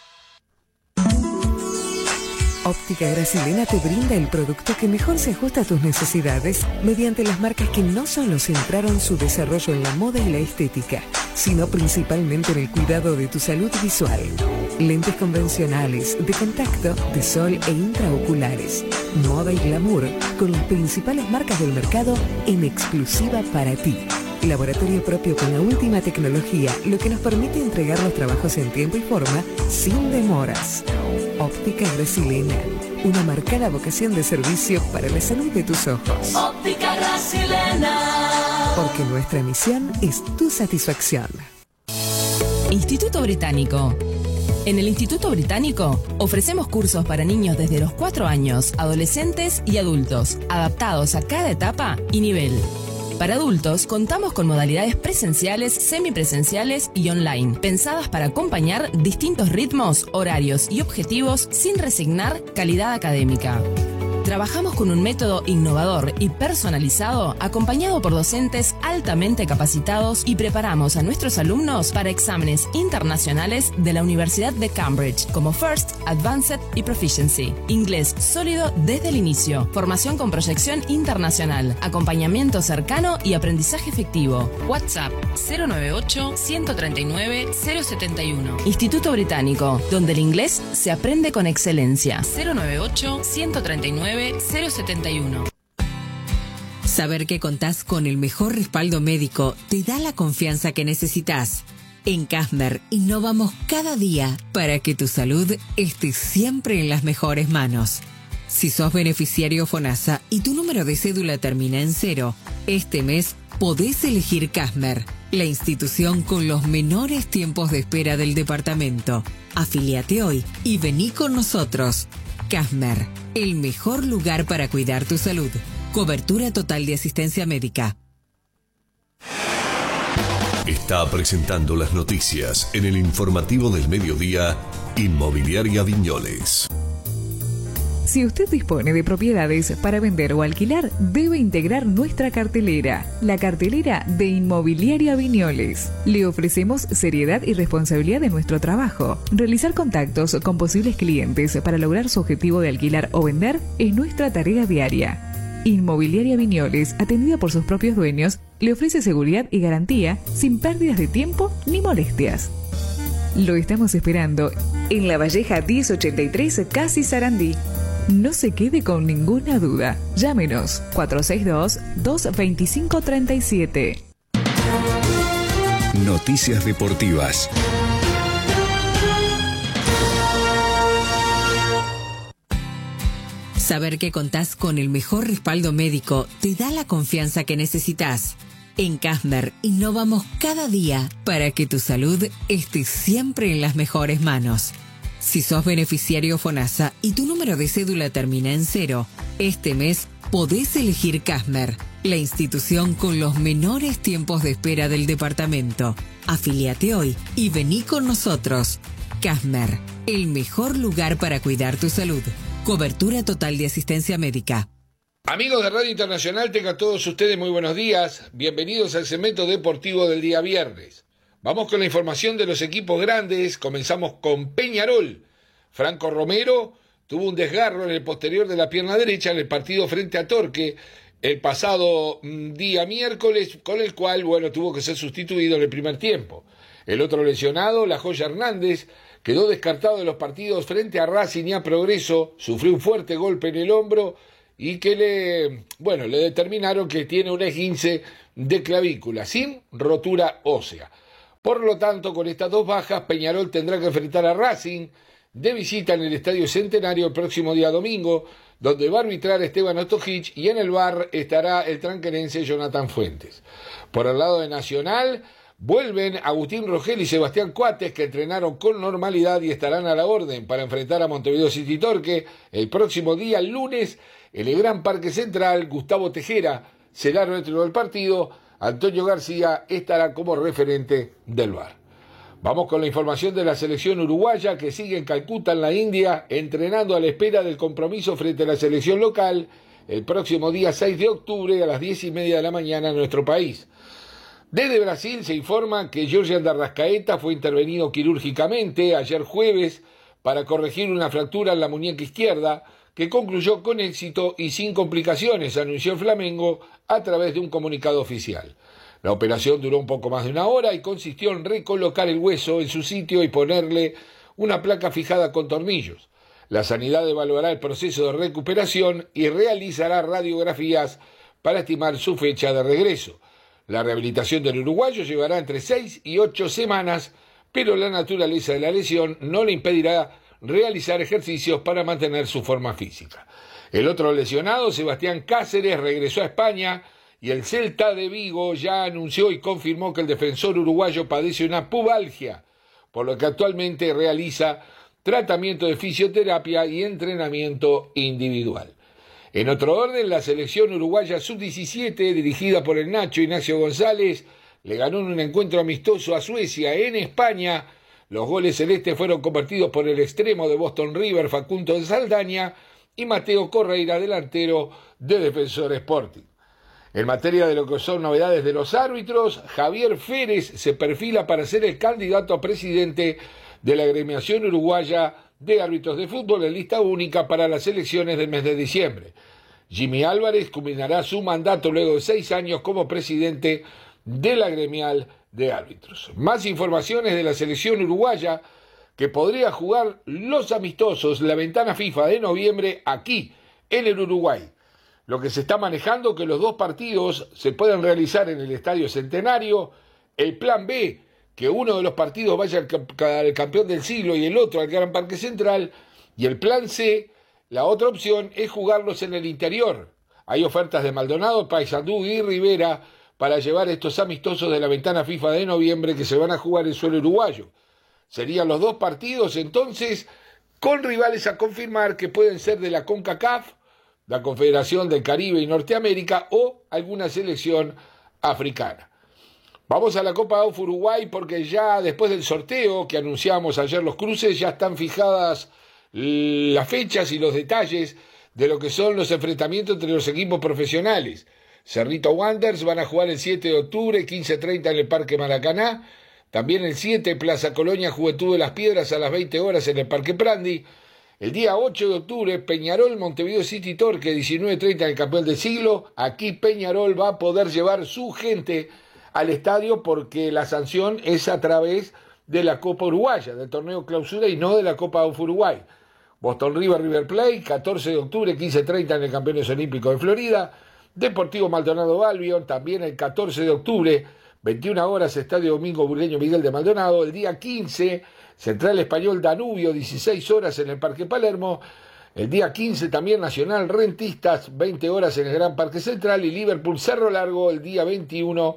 Óptica Brasilena te brinda el producto que mejor se ajusta a tus necesidades mediante las marcas que no solo centraron su desarrollo en la moda y la estética, sino principalmente en el cuidado de tu salud visual. Lentes convencionales, de contacto, de sol e intraoculares, moda y glamour, con las principales marcas del mercado en exclusiva para ti. Laboratorio propio con la última tecnología, lo que nos permite entregar los trabajos en tiempo y forma sin demoras. Óptica Brasilena, una marcada vocación de servicio para la salud de tus ojos. Óptica Brasilena. Porque nuestra misión es tu satisfacción. Instituto Británico. En el Instituto Británico ofrecemos cursos para niños desde los 4 años, adolescentes y adultos, adaptados a cada etapa y nivel. Para adultos, contamos con modalidades presenciales, semipresenciales y online, pensadas para acompañar distintos ritmos, horarios y objetivos sin resignar calidad académica. Trabajamos con un método innovador y personalizado, acompañado por docentes altamente capacitados, y preparamos a nuestros alumnos para exámenes internacionales de la Universidad de Cambridge, como First, Advanced y Proficiency. Inglés sólido desde el inicio, formación con proyección internacional, acompañamiento cercano y aprendizaje efectivo. WhatsApp 098-139-071. Instituto Británico, donde el inglés se aprende con excelencia. 098-139-071. Saber que contás con el mejor respaldo médico te da la confianza que necesitas. En Casmer innovamos cada día para que tu salud esté siempre en las mejores manos. Si sos beneficiario FONASA y tu número de cédula termina en 0, este mes podés elegir Casmer, la institución con los menores tiempos de espera del departamento. Afíliate hoy y vení con nosotros. Casmer, el mejor lugar para cuidar tu salud. Cobertura total de asistencia médica. Está presentando las noticias en el informativo del mediodía, Inmobiliaria Viñoles. Si usted dispone de propiedades para vender o alquilar, debe integrar nuestra cartelera, la cartelera de Inmobiliaria Viñoles. Le ofrecemos seriedad y responsabilidad en nuestro trabajo. Realizar contactos con posibles clientes para lograr su objetivo de alquilar o vender es nuestra tarea diaria. Inmobiliaria Viñoles, atendida por sus propios dueños, le ofrece seguridad y garantía sin pérdidas de tiempo ni molestias. Lo estamos esperando en La Valleja 1083, Casi Sarandí. No se quede con ninguna duda. Llámenos 462-225-37. Noticias deportivas. Saber que contás con el mejor respaldo médico te da la confianza que necesitas. En Casmer innovamos cada día para que tu salud esté siempre en las mejores manos. Si sos beneficiario FONASA y tu número de cédula termina en 0, este mes podés elegir Casmer, la institución con los menores tiempos de espera del departamento. Afíliate hoy y vení con nosotros. Casmer, el mejor lugar para cuidar tu salud. Cobertura total de asistencia médica. Amigos de Radio Internacional, tengan todos ustedes muy buenos días. Bienvenidos al segmento deportivo del día viernes. Vamos con la información de los equipos grandes. Comenzamos con Peñarol. Franco Romero tuvo un desgarro en el posterior de la pierna derecha en el partido frente a Torque el pasado día miércoles, con el cual, tuvo que ser sustituido en el primer tiempo. El otro lesionado, La Joya Hernández, quedó descartado de los partidos frente a Racing y a Progreso, sufrió un fuerte golpe en el hombro y que le determinaron que tiene un esguince de clavícula, sin rotura ósea. Por lo tanto, con estas dos bajas, Peñarol tendrá que enfrentar a Racing de visita en el Estadio Centenario el próximo día domingo, donde va a arbitrar Esteban Ostojic y en el VAR estará el tranquerense Jonathan Fuentes. Por el lado de Nacional, vuelven Agustín Rogel y Sebastián Coates, que entrenaron con normalidad y estarán a la orden para enfrentar a Montevideo City Torque el próximo día lunes en el Gran Parque Central. Gustavo Tejera será el árbitro del partido. Antonio García estará como referente del VAR. Vamos con la información de la selección uruguaya, que sigue en Calcuta, en la India, entrenando a la espera del compromiso frente a la selección local el próximo día 6 de octubre a las 10:30 de la mañana en nuestro país. Desde Brasil se informa que Georgian de Arrascaeta fue intervenido quirúrgicamente ayer jueves para corregir una fractura en la muñeca izquierda, que concluyó con éxito y sin complicaciones, anunció el Flamengo a través de un comunicado oficial. La operación duró un poco más de una hora y consistió en recolocar el hueso en su sitio y ponerle una placa fijada con tornillos. La sanidad evaluará el proceso de recuperación y realizará radiografías para estimar su fecha de regreso. La rehabilitación del uruguayo llevará entre 6 y 8 semanas, pero la naturaleza de la lesión no le impedirá realizar ejercicios para mantener su forma física. El otro lesionado, Sebastián Cáceres, regresó a España y el Celta de Vigo ya anunció y confirmó que el defensor uruguayo padece una pubalgia, por lo que actualmente realiza tratamiento de fisioterapia y entrenamiento individual. En otro orden, la selección uruguaya sub-17, dirigida por el Nacho Ignacio González, le ganó en un encuentro amistoso a Suecia en España. Los goles celestes fueron convertidos por el extremo de Boston River, Facundo de Saldaña, y Mateo Correira, delantero de Defensor Sporting. En materia de lo que son novedades de los árbitros, Javier Férez se perfila para ser el candidato a presidente de la agremiación uruguaya de árbitros de fútbol en lista única para las elecciones del mes de diciembre. Jimmy Álvarez culminará su mandato luego de 6 años como presidente de la gremial de árbitros. Más informaciones de la selección uruguaya, que podría jugar los amistosos la ventana FIFA de noviembre aquí en el Uruguay. Lo que se está manejando, que los dos partidos se pueden realizar en el Estadio Centenario. El plan B, que uno de los partidos vaya al campeón del siglo y el otro al Gran Parque Central. Y el plan C, la otra opción, es jugarlos en el interior. Hay ofertas de Maldonado, Paysandú y Rivera para llevar estos amistosos de la ventana FIFA de noviembre que se van a jugar en suelo uruguayo. Serían los dos partidos entonces con rivales a confirmar, que pueden ser de la CONCACAF, la Confederación del Caribe y Norteamérica, o alguna selección africana. Vamos a la Copa AUF Uruguay, porque ya después del sorteo que anunciamos ayer los cruces, ya están fijadas las fechas y los detalles de lo que son los enfrentamientos entre los equipos profesionales. Cerrito Wanderers van a jugar el 7 de octubre, 15:30 en el Parque Maracaná. También el 7, Plaza Colonia, Juventud de las Piedras a las 20 horas en el Parque Prandi. El día 8 de octubre, Peñarol, Montevideo City Torque, 19:30 en el Campeón del Siglo. Aquí Peñarol va a poder llevar su gente al estadio, porque la sanción es a través de la Copa Uruguaya, del torneo clausura, y no de la Copa AUF Uruguay. Boston River Plate, 14 de octubre, 15:30 en el Campeones Olímpicos de Florida. Deportivo Maldonado Albion, también el 14 de octubre, 21 horas, Estadio Domingo Burgueño Miguel de Maldonado. El día 15, Central Español Danubio, 16 horas en el Parque Palermo. El día 15 también Nacional Rentistas, 20 horas en el Gran Parque Central. Y Liverpool Cerro Largo el día 21,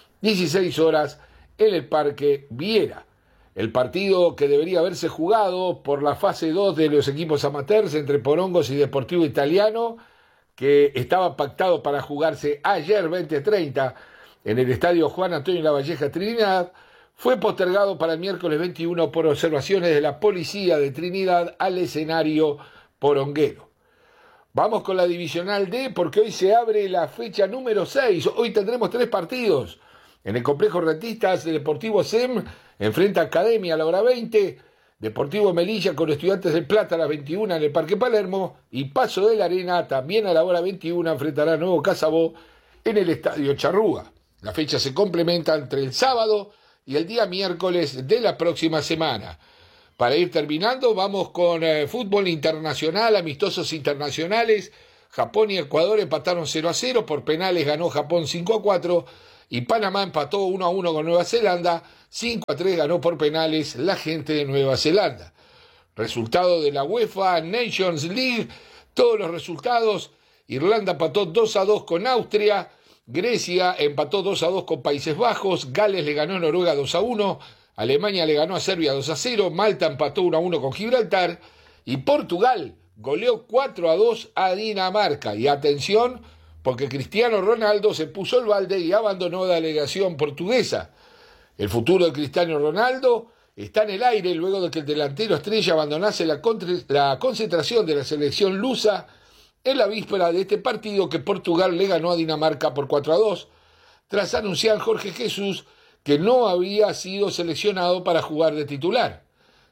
16 horas en el Parque Viera. El partido que debería haberse jugado por la fase 2 de los equipos amateurs entre Porongos y Deportivo Italiano, que estaba pactado para jugarse ayer 20:30 en el Estadio Juan Antonio Lavalleja Trinidad, fue postergado para el miércoles 21 por observaciones de la Policía de Trinidad al escenario poronguero. Vamos con la Divisional D, porque hoy se abre la fecha número 6. Hoy tendremos 3 partidos. En el Complejo Rentistas, el Deportivo SEM enfrenta a Academia a la hora 20. Deportivo Melilla con Estudiantes del Plata a las 21 en el Parque Palermo y Paso de la Arena también a la hora 21 enfrentará a Nuevo Casabó en el Estadio Charrúa. La fecha se complementa entre el sábado y el día miércoles de la próxima semana. Para ir terminando, vamos con fútbol internacional, amistosos internacionales. Japón y Ecuador empataron 0-0, por penales ganó Japón 5-4 y Panamá empató 1-1 con Nueva Zelanda, 5-3 ganó por penales la gente de Nueva Zelanda. Resultado de la UEFA Nations League, todos los resultados: Irlanda empató 2-2 con Austria, Grecia empató 2-2 con Países Bajos, Gales le ganó a Noruega 2-1, Alemania le ganó a Serbia 2-0, Malta empató 1-1 con Gibraltar y Portugal goleó 4-2 a Dinamarca. Y atención, porque Cristiano Ronaldo se puso el balde y abandonó la delegación portuguesa. El futuro de Cristiano Ronaldo está en el aire luego de que el delantero estrella abandonase la concentración de la selección lusa en la víspera de este partido que Portugal le ganó a Dinamarca por 4-2, tras anunciar Jorge Jesús que no había sido seleccionado para jugar de titular.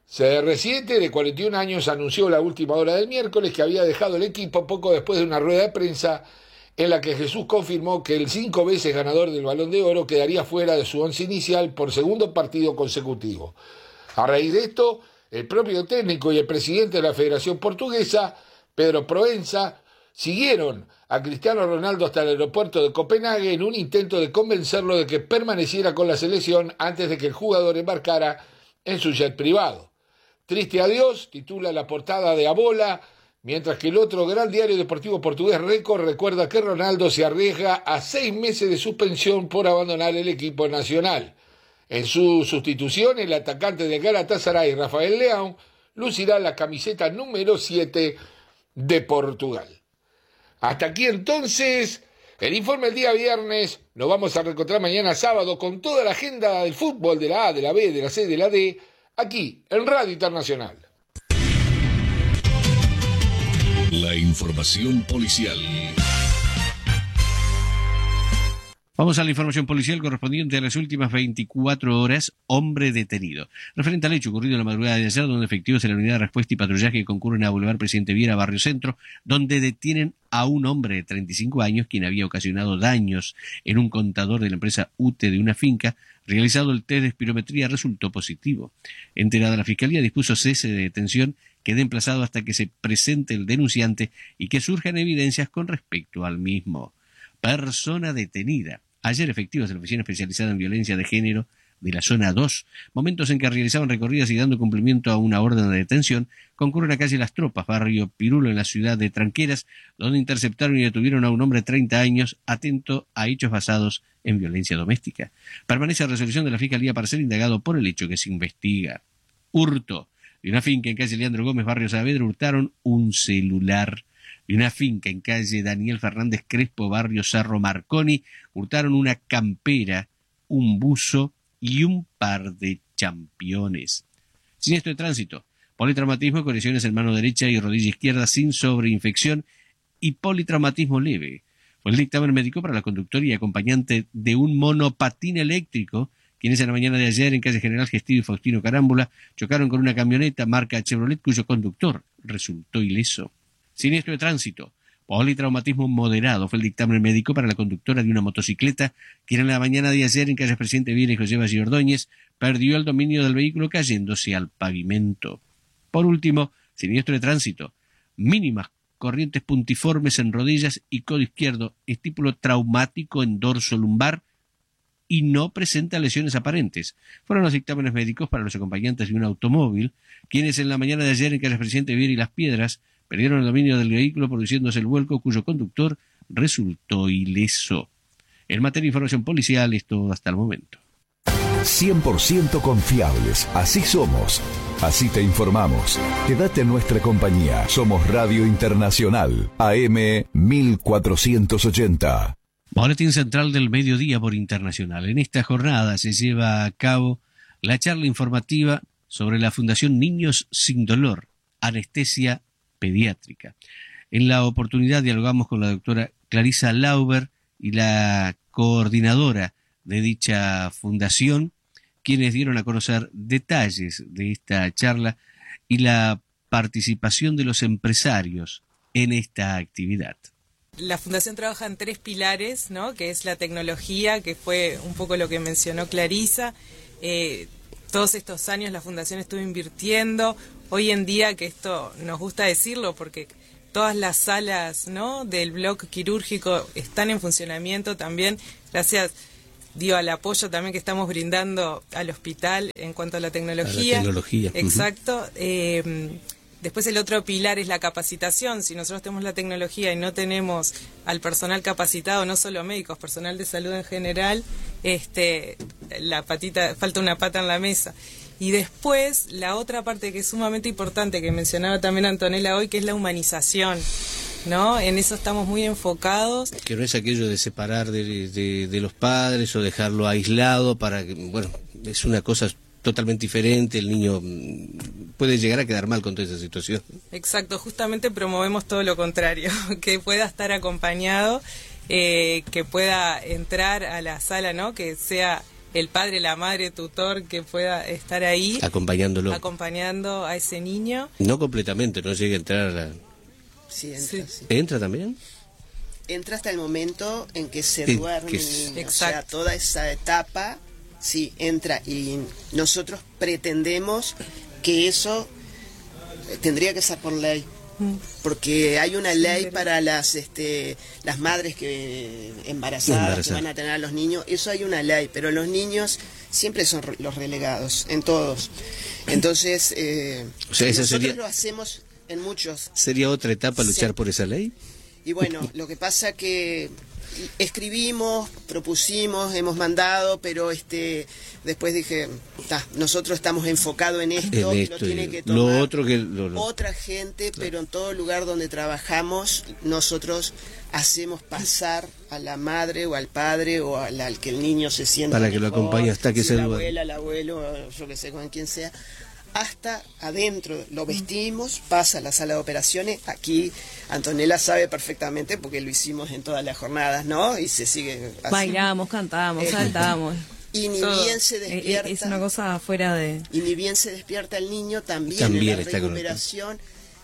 CR7, de 41 años, anunció la última hora del miércoles que había dejado el equipo poco después de una rueda de prensa en la que Jesús confirmó que el 5 veces ganador del Balón de Oro quedaría fuera de su once inicial por segundo partido consecutivo. A raíz de esto, el propio técnico y el presidente de la Federación Portuguesa, Pedro Proença, siguieron a Cristiano Ronaldo hasta el aeropuerto de Copenhague en un intento de convencerlo de que permaneciera con la selección antes de que el jugador embarcara en su jet privado. Triste adiós, titula la portada de Abola, mientras que el otro gran diario deportivo portugués Record recuerda que Ronaldo se arriesga a 6 meses de suspensión por abandonar el equipo nacional. En su sustitución, el atacante de Galatasaray, Rafael Leão, lucirá la camiseta número 7 de Portugal. Hasta aquí entonces el informe del día viernes. Nos vamos a reencontrar mañana sábado con toda la agenda del fútbol de la A, de la B, de la C, de la D, aquí en Radio Internacional. La información policial. Vamos a la información policial correspondiente a las últimas 24 horas. Hombre detenido. Referente al hecho ocurrido en la madrugada de ayer, donde efectivos de la unidad de respuesta y patrullaje concurren a Boulevard Presidente Viera, Barrio Centro, donde detienen a un hombre de 35 años, quien había ocasionado daños en un contador de la empresa UTE de una finca. Realizado el test de espirometría, resultó positivo. Enterada la Fiscalía, dispuso cese de detención, quede emplazado hasta que se presente el denunciante y que surjan evidencias con respecto al mismo. Persona detenida. Ayer efectivos de la Oficina Especializada en Violencia de Género de la Zona 2, momentos en que realizaban recorridas y dando cumplimiento a una orden de detención, concurren a calle Las Tropas, barrio Pirulo, en la ciudad de Tranqueras, donde interceptaron y detuvieron a un hombre de 30 años atento a hechos basados en violencia doméstica. Permanece a resolución de la Fiscalía para ser indagado por el hecho que se investiga. Hurto. De una finca en calle Leandro Gómez, barrio Saavedra, hurtaron un celular. De una finca en calle Daniel Fernández Crespo, barrio Cerro Marconi, hurtaron una campera, un buzo y un par de championes. Siniestro de tránsito. Politraumatismo con lesiones en mano derecha y rodilla izquierda sin sobreinfección y politraumatismo leve. Fue el dictamen médico para la conductora y acompañante de un monopatín eléctrico, quienes en la mañana de ayer en calle General Gestido y Faustino Carámbula chocaron con una camioneta marca Chevrolet cuyo conductor resultó ileso. Siniestro de tránsito. Politraumatismo moderado fue el dictamen médico para la conductora de una motocicleta, quien en la mañana de ayer en calle Presidente Viera y José Valle Ordóñez perdió el dominio del vehículo cayéndose al pavimento. Por último, siniestro de tránsito. Mínimas corrientes puntiformes en rodillas y codo izquierdo, estípulo traumático en dorso lumbar y no presenta lesiones aparentes. Fueron los dictámenes médicos para los acompañantes de un automóvil, quienes en la mañana de ayer en calle Presidente Viera y Las Piedras perdieron el dominio del vehículo produciéndose el vuelco cuyo conductor resultó ileso. En materia de información policial es todo hasta el momento. 100% confiables, así somos. Así te informamos. Quédate en nuestra compañía. Somos Radio Internacional, AM 1480. Boletín Central del Mediodía por Internacional. En esta jornada se lleva a cabo la charla informativa sobre la Fundación Niños Sin Dolor, Anestesia Pediátrica. En la oportunidad dialogamos con la doctora Clarisa Lauber y la coordinadora de dicha fundación, quienes dieron a conocer detalles de esta charla y la participación de los empresarios en esta actividad. La Fundación trabaja en 3 pilares, ¿no? Que es la tecnología, que fue un poco lo que mencionó Clarisa. Todos estos años la Fundación estuvo invirtiendo. Hoy en día, que esto nos gusta decirlo porque todas las salas, ¿no?, del bloque quirúrgico están en funcionamiento también, gracias al apoyo también que estamos brindando al hospital en cuanto a la tecnología. Exacto. Después el otro pilar es la capacitación. Si nosotros tenemos la tecnología y no tenemos al personal capacitado, no solo médicos, personal de salud en general, falta una pata en la mesa. Y después la otra parte que es sumamente importante, que mencionaba también Antonella hoy, que es la humanización, ¿no? En eso estamos muy enfocados. Que no es aquello de separar de los padres o dejarlo aislado para que, bueno, es una cosa totalmente diferente, el niño puede llegar a quedar mal con toda esa situación. Exacto, justamente promovemos todo lo contrario, que pueda estar acompañado, que pueda entrar a la sala, ¿no? Que sea el padre, la madre, tutor, que pueda estar ahí acompañando a ese niño. No completamente, no llega a entrar a la... Sí, entra. Sí. ¿Entra también? Entra hasta el momento en que se duerme el niño. O sea, toda esa etapa, sí, entra. Y nosotros pretendemos que eso tendría que ser por ley. Porque hay una ley para las madres que embarazadas que van a tener a los niños, eso hay una ley, pero los niños siempre son los relegados, en todos. Entonces, o sea, nosotros lo hacemos en muchos. ¿Sería otra etapa luchar por esa ley? Y bueno, lo que pasa que escribimos, propusimos, hemos mandado, pero después dije, nosotros estamos enfocados en esto, lo tiene que tomar lo otro que otra gente, claro. Pero en todo lugar donde trabajamos, nosotros hacemos pasar a la madre o al padre o al que el niño se sienta para que lo acompañe hasta que se la abuela, el abuelo, yo que sé, con quien sea, hasta adentro, lo vestimos, pasa a la sala de operaciones. Aquí Antonella sabe perfectamente porque lo hicimos en todas las jornadas, ¿no? Y se sigue así. Bailamos, cantamos, saltamos. Y ni bien se despierta. Es una cosa fuera de... Y ni bien se despierta el niño, también en la recuperación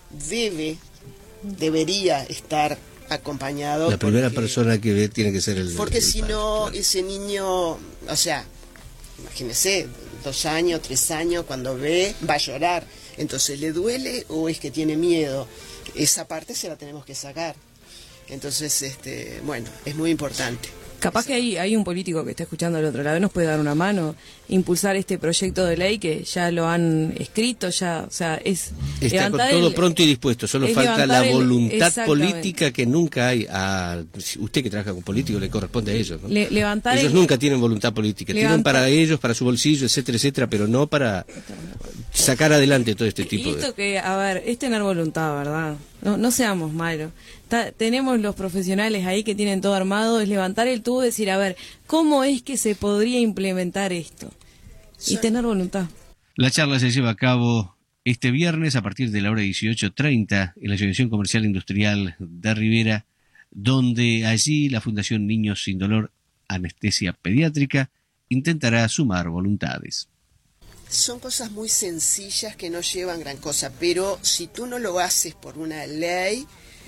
debería estar acompañado. La primera persona que ve tiene que ser el... Porque si no, claro. Ese niño, o sea, imagínese, 2 años, 3 años, cuando ve, va a llorar. Entonces, ¿le duele o es que tiene miedo? Esa parte se la tenemos que sacar. Entonces, bueno, es muy importante. Capaz que hay un político que está escuchando al otro lado, nos puede dar una mano, impulsar este proyecto de ley que ya lo han escrito, ya, o sea, es... Está con todo pronto y dispuesto, solo falta la voluntad política que nunca hay. Usted que trabaja con políticos le corresponde a ellos, ¿no? Ellos nunca tienen voluntad política, tienen para ellos, para su bolsillo, etcétera, etcétera, pero no para sacar adelante todo este tipo de... que, a ver, es tener voluntad, ¿verdad? No seamos malos. Tenemos los profesionales ahí que tienen todo armado, es levantar el tubo y decir, a ver, ¿cómo es que se podría implementar esto? Y tener voluntad. La charla se lleva a cabo este viernes a partir de la hora 18:30 en la Asociación Comercial Industrial de Rivera, donde allí la Fundación Niños Sin Dolor Anestesia Pediátrica intentará sumar voluntades. Son cosas muy sencillas que no llevan gran cosa, pero si tú no lo haces por una ley,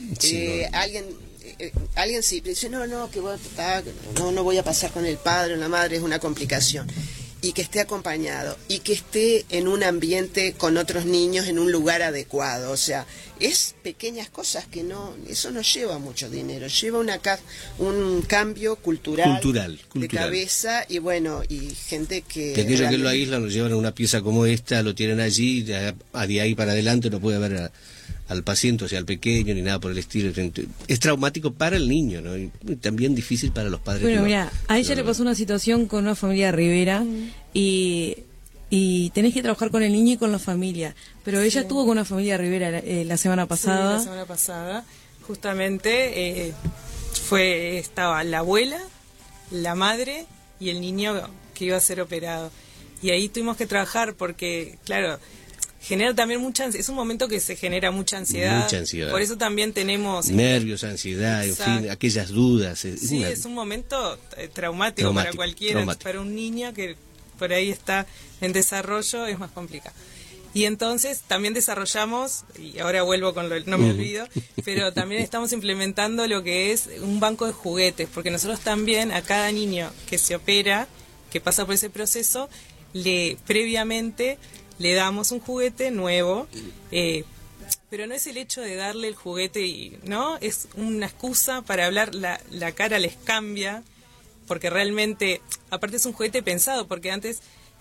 alguien sí dice, no voy a pasar con el padre o la madre, es una complicación. Y que esté acompañado, y que esté en un ambiente con otros niños, en un lugar adecuado. O sea, es pequeñas cosas que eso no lleva mucho dinero, lleva un cambio cultural de cabeza, y bueno, y gente que aquellos que lo aíslan, lo llevan a una pieza como esta, lo tienen allí, de ahí para adelante no puede ver al paciente, o sea, al pequeño, ni nada por el estilo. Es traumático para el niño, ¿no? Y también difícil para los padres. Bueno, mira, a ella le pasó una situación con una familia de Rivera y tenés que trabajar con el niño y con la familia. Pero ella estuvo con una familia de Rivera la semana pasada. Sí, la semana pasada, justamente, estaba la abuela, la madre y el niño que iba a ser operado. Y ahí tuvimos que trabajar porque, claro, genera también es un momento que se genera mucha ansiedad. Por eso también tenemos nervios, ansiedad, en fin, aquellas dudas. Es un momento traumático para cualquiera, para un niño que por ahí está en desarrollo, es más complicado. Y entonces también desarrollamos, y ahora vuelvo con no me olvido, pero también estamos implementando lo que es un banco de juguetes, porque nosotros también a cada niño que se opera, que pasa por ese proceso, previamente le damos un juguete nuevo, pero no es el hecho de darle el juguete, ¿no? Es una excusa para hablar, la cara les cambia, porque realmente, aparte es un juguete pensado, porque antes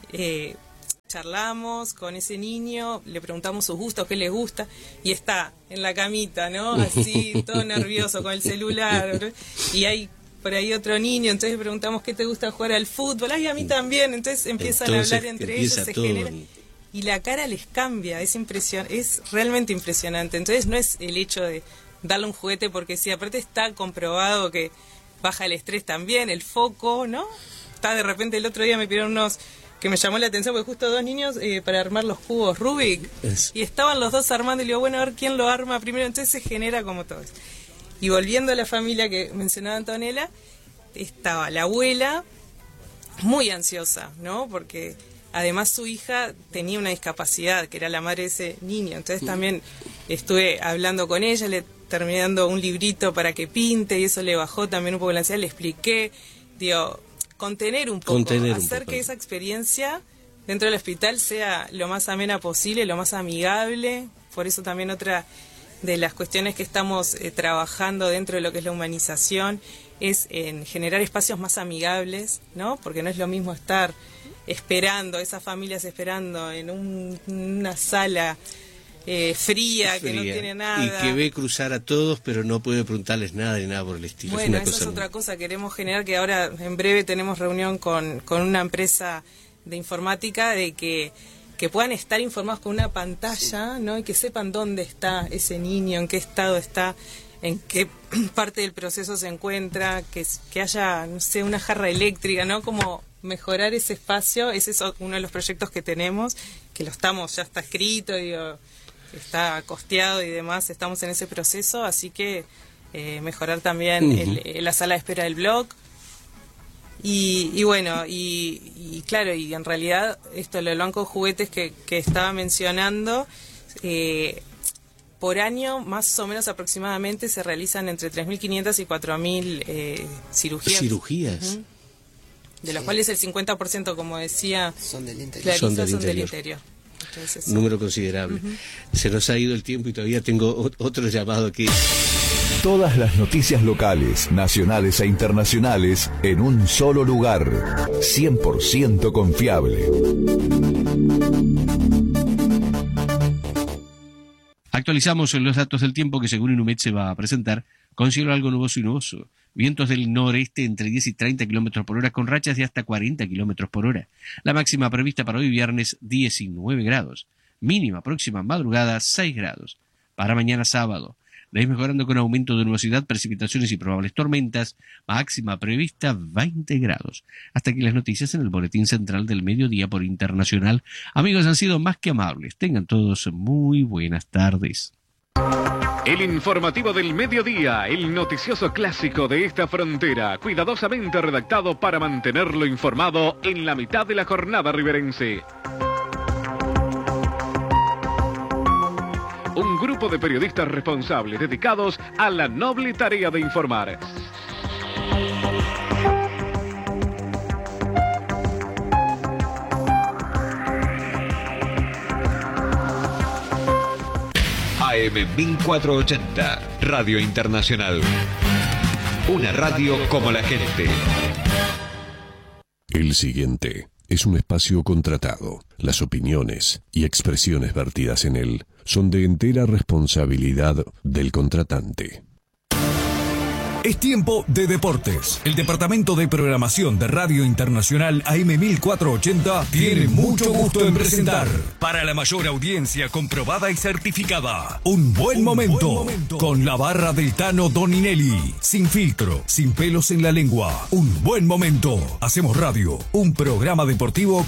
charlamos con ese niño, le preguntamos sus gustos, qué les gusta, y está en la camita, ¿no? Así, todo nervioso con el celular, ¿no? Y hay por ahí otro niño, entonces le preguntamos qué te gusta jugar al fútbol, ay, a mí también, entonces empiezan a hablar entre ellos, se genera, y la cara les cambia, es realmente impresionante. Entonces no es el hecho de darle un juguete porque sí, aparte está comprobado que baja el estrés también, el foco, ¿no? Está de repente, el otro día me pidieron unos que me llamó la atención, porque justo 2 niños para armar los cubos Rubik, y estaban los dos armando, y le digo, bueno, a ver quién lo arma primero, entonces se genera como todo eso. Y volviendo a la familia que mencionaba Antonella, estaba la abuela muy ansiosa, ¿no? Porque además su hija tenía una discapacidad, que era la madre de ese niño, entonces también estuve hablando con ella, le terminé dando un librito para que pinte, y eso le bajó también un poco la ansiedad, le expliqué, digo, contener un poco, hacer que esa experiencia dentro del hospital sea lo más amena posible, lo más amigable. Por eso también otra de las cuestiones que estamos trabajando dentro de lo que es la humanización es en generar espacios más amigables, ¿no? Porque no es lo mismo estar esperando, esas familias esperando en una sala fría, que no tiene nada. Y que ve cruzar a todos, pero no puede preguntarles nada ni nada por el estilo. Bueno, esa es otra cosa. Queremos generar, que ahora en breve tenemos reunión con una empresa de informática, de que puedan estar informados con una pantalla, ¿no? Y que sepan dónde está ese niño, en qué estado está, en qué parte del proceso se encuentra, que haya, no sé, una jarra eléctrica, ¿no? Como mejorar ese espacio. Ese es uno de los proyectos que tenemos, que ya está escrito, digo, está costeado y demás, estamos en ese proceso, así que mejorar también la sala de espera del blog. Y bueno, y claro, y en realidad esto, lo del banco de juguetes que estaba mencionando, por año más o menos aproximadamente se realizan entre 3.500 y 4.000 cirugías. De los cuales el 50%, como decía son del interior. Clarisa, son del interior. Entonces, número considerable. Se nos ha ido el tiempo y todavía tengo otro llamado aquí. Todas las noticias locales, nacionales e internacionales en un solo lugar. 100% confiable. Actualizamos los datos del tiempo que según Inumet se va a presentar con cielo algo nuboso y nuboso. Vientos del noreste entre 10 y 30 kilómetros por hora con rachas de hasta 40 kilómetros por hora. La máxima prevista para hoy viernes 19 grados. Mínima próxima madrugada 6 grados. Para mañana sábado, la mejorando con aumento de nubosidad, precipitaciones y probables tormentas. Máxima prevista 20 grados. Hasta aquí las noticias en el Boletín Central del Mediodía por Internacional. Amigos, han sido más que amables. Tengan todos muy buenas tardes. El informativo del mediodía, el noticioso clásico de esta frontera, cuidadosamente redactado para mantenerlo informado en la mitad de la jornada riverense. Un grupo de periodistas responsables dedicados a la noble tarea de informar. AM 1480, Radio Internacional. Una radio como la gente. El siguiente es un espacio contratado. Las opiniones y expresiones vertidas en él son de entera responsabilidad del contratante. Es tiempo de deportes. El Departamento de Programación de Radio Internacional AM 1480 tiene mucho gusto en presentar, para la mayor audiencia comprobada y certificada, Un buen momento con la barra del Tano Doninelli. Sin filtro, sin pelos en la lengua. Un buen momento. Hacemos radio, un programa deportivo